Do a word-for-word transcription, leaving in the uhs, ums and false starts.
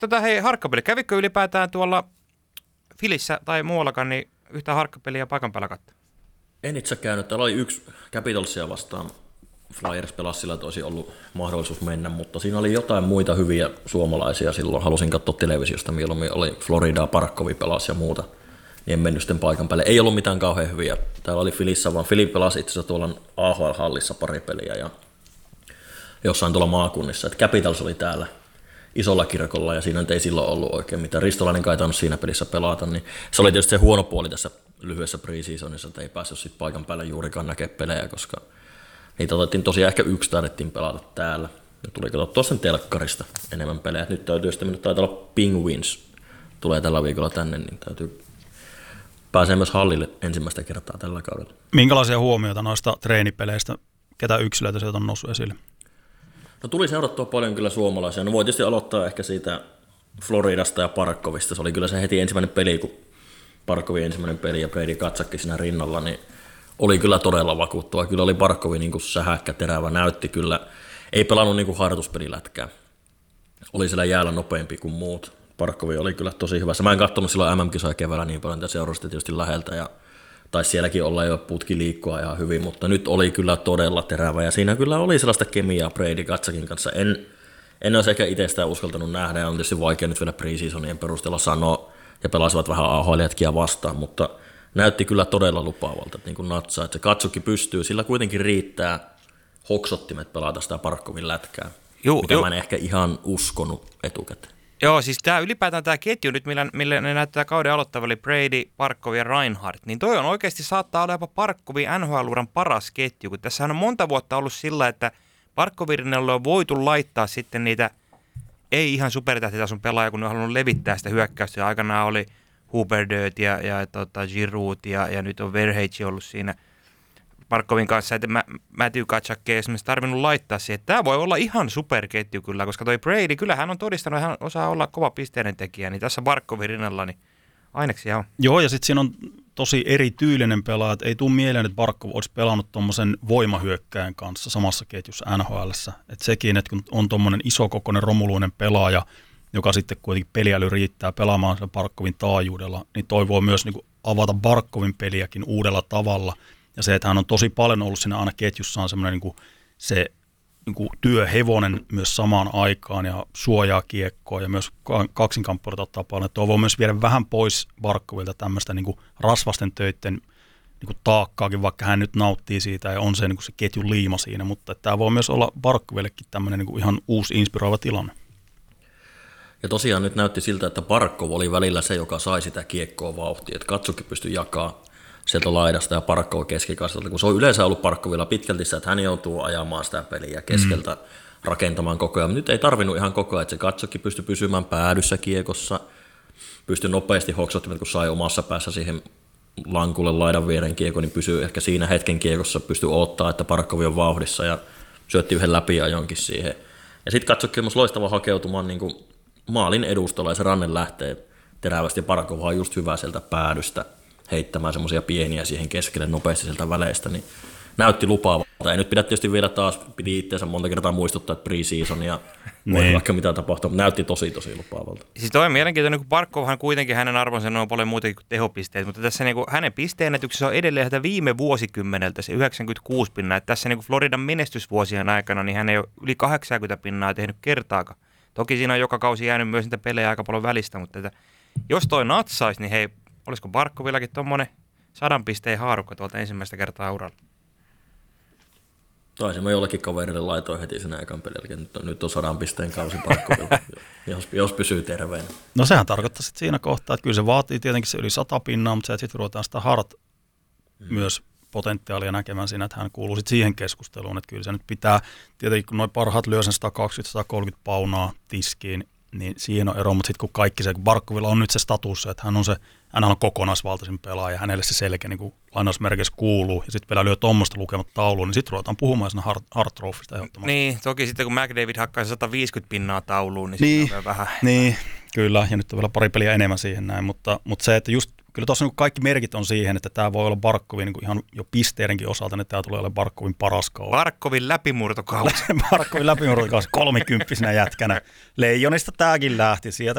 tota, hei, harkkapeli. Kävikö ylipäätään tuolla Filissä tai muuallakaan niin yhtään harkkapeliä paikan päällä katsoa? En itse käynyt. Täällä oli yksi Capitalsia vastaan. Flyers pelasi sillä, että olisi ollut mahdollisuus mennä, mutta siinä oli jotain muita hyviä suomalaisia silloin. Halusin katsoa televisiosta mieluummin. Oli Florida, Parkkovi pelasi ja muuta. Niin en mennyt sitten paikan päälle. Ei ollut mitään kauhean hyviä. Täällä oli Filissä, vaan Filip pelasi itse asiassa tuolla A H L-hallissa pari peliä ja jossain tuolla maakunnissa. Et Capitals oli täällä isolla kirkolla ja siinä ei silloin ollut oikein mitään. Ristolainen kai tainnut siinä pelissä pelata. Niin se oli tietysti se huono puoli tässä lyhyessä pre-seasonissa, että ei päässyt sit paikan päälle juurikaan näkemään pelejä, koska niitä otettiin tosiaan ehkä yksi taidettiin pelata täällä. Ja tuli katsottua sen telkkarista enemmän pelejä. Nyt täytyy sitten, minut taitaa olla Penguins tulee tällä viikolla tänne, niin täytyy pääsee myös hallille ensimmäistä kertaa tällä kaudella. Minkälaisia huomioita noista treenipeleistä, ketä yksilöitä sieltä on noussut esille? No tuli seurattua paljon kyllä suomalaisia. No voi tietysti aloittaa ehkä siitä Floridasta ja Parkkovista. Se oli kyllä se heti ensimmäinen peli, kun Parkkovin ensimmäinen peli ja Brady Katsakki siinä rinnalla, niin oli kyllä todella vakuuttava. Kyllä oli Parkkovi niin kuin sähäkkä, terävä, näytti kyllä. Ei pelannut niin kuin harjoituspelilätkää. Oli siellä jäällä nopeampi kuin muut. Parkkovi oli kyllä tosi hyvässä. Mä en katsonut silloin M M-kisoja keväällä niin paljon, että seurasti tietysti läheltä. Ja taisi sielläkin olla jo putki liikkua ihan hyvin, mutta nyt oli kyllä todella terävä. Ja siinä kyllä oli sellaista kemiaa Brady Katsakin kanssa. En, en olisi ehkä itsestään uskaltanut nähdä, ja on tietysti vaikea nyt vielä pre-seasonien perusteella sanoa, ja pelasivat vähän A H L-jätkiä vastaan, mutta näytti kyllä todella lupaavalta, että niin kuin natsaa, että se Katsukki pystyy, sillä kuitenkin riittää hoksottimet pelata sitä Parkkovin lätkää, Juu, mitä jo. Mä en ehkä ihan uskonut etukäteen. Joo, siis tämä ylipäätään tämä ketju nyt, millä, millä ne näyttää kauden aloittava, oli Brady, Parkkovi ja Reinhardt, niin toi on oikeasti saattaa olla jopa Parkkovin N H L-uran paras ketju, kun tässähän on monta vuotta ollut sillä, että Parkkovirinalle on voitu laittaa sitten niitä ei ihan supertähtitason pelaaja, kun ne on halunnut levittää sitä hyökkäystä. Ja aikanaan oli Huberdeut ja, ja tota, Giroud ja, ja nyt on Verhage ollut siinä Parkkovin kanssa. Että mä, Matthew Tkachuk ei esimerkiksi tarvinnut laittaa siihen. Tämä voi olla ihan superketju kyllä, koska toi Brady, kyllä hän on todistanut, että hän osaa olla kova pisteiden tekijä. Niin tässä Parkkovin rinnalla niin aineksia on. Joo, ja sitten siinä on tosi erityylinen pelaaja. Ei tule mieleen, että Parkkov olisi pelannut tuommoisen voimahyökkäjän kanssa samassa ketjussa N H L:ssä. Että sekin, että kun on tuommoinen isokokoinen romuluinen pelaaja, joka sitten kuitenkin peliäly riittää pelaamaan sillä Parkkovin taajuudella, niin toi voi myös niin kuin avata Parkkovin peliäkin uudella tavalla. Ja se, että hän on tosi paljon ollut siinä aina ketjussaan semmoinen niin kuin se niin kuin työhevonen myös samaan aikaan ja suojaa kiekkoa ja myös kaksinkamppurit ottaa paljon. Tuo voi myös viedä vähän pois Parkkovilta tämmöistä niin kuin rasvasten töiden niin kuin taakkaakin, vaikka hän nyt nauttii siitä ja on se, niin kuin se ketjun liima siinä, mutta tämä voi myös olla Parkkovillekin tämmöinen niin kuin ihan uusi inspiroiva tilanne. Ja tosiaan nyt näytti siltä, että Parkkov oli välillä se, joka sai sitä kiekkoa vauhtia, että Katsukin pystyi jakamaan sieltä laidasta ja Parkkov keskikastalta, kun se on yleensä ollut Parkkovilla pitkälti sitä, että hän joutuu ajamaan sitä peliä keskeltä mm. rakentamaan koko ajan. Nyt ei tarvinnut ihan koko ajan, että se Katsukki pystyi pysymään päädyssä kiekossa, pystyi nopeasti hoksottimaan, kun sai omassa päässä siihen lankulle laidan vieren kiekko, niin pysyy ehkä siinä hetken kiekossa, pystyy odottaa, että Parkkovi on vauhdissa ja syötti yhden läpi ajonkin siihen. Ja sitten Katsukki on myös loistava hakeutumaan niin kuin maalin edustalla ja se ranne lähtee terävästi ja Parkkov on just hyvä sieltä päädystä heittämään semmoisia pieniä siihen keskelle nopeasti sieltä väleistä, niin näytti lupaavalta. Ei nyt pidä tietysti vielä taas, pidi itseänsä monta kertaa muistuttaa, että pre-season ja voi vaikka mitä tapahtuu, mutta näytti tosi tosi lupaavalta. Siis toi on mielenkiintoinen, kun Parkkovhan kuitenkin hänen arvonsa on paljon muutakin kuin tehopisteet, mutta tässä niin kuin hänen pisteennätyksessä on edelleen häntä viime vuosikymmeneltä se yhdeksänkymmentäkuusi pinnaa, että tässä niin kuin Floridan menestysvuosien aikana niin hän ei ole yli kahdeksankymmentä pinnaa tehnyt kertaakaan. Toki siinä on joka kausi jäänyt myös niitä pelejä aika paljon välistä, mutta että jos toi natsaisi, niin hei, olisiko Parkkovillakin tuommoinen sadan pisteen haarukka tuolta ensimmäistä kertaa uralla? Taisin mä jollekin kaverille laitoin heti sen ekan pelin, nyt on, nyt on sadan pisteen kausi Parkkovilla, jos, jos pysyy terveenä. No sehän tarkoittaa sitten siinä kohtaa, että kyllä se vaatii tietenkin se yli sata pinnaa, mutta se, että sitten ruvetaan sitä Hart mm. myös potentiaalia näkemään siinä, että hän kuuluu sitten siihen keskusteluun, että kyllä se nyt pitää, tietenkin kun noin parhaat lyö sen sata kaksikymmentä kolmekymmentä paunaa tiskiin, niin siihen on ero, mutta sitten kun kaikki se, kun Parkkovilla on nyt se status, että hän on se, hän on kokonaisvaltaisin pelaaja, hänelle se selkeä niin kuin lainausmerkeissä kuuluu, ja sitten vielä lyö tuommoista lukemat tauluun, niin sitten ruvetaan puhumaan siinä hard, hard trophysta ehdottomasti. Niin, toki sitten kun McDavid hakkaa sata viisikymmentä pinnaa tauluun, niin, niin sitten on vähän. Niin, kyllä, ja nyt on vielä pari peliä enemmän siihen näin, mutta, mutta se, että just kyllä tuossa niin kaikki merkit on siihen, että tämä voi olla Parkkovin niin ihan jo pisteidenkin osalta, että tämä tulee olemaan Parkkovin paras kausi. Parkkovin läpimurtokausi. Parkkovin läpimurtokausi kolmikymppisenä jätkänä. Leijonista tämäkin lähti sieltä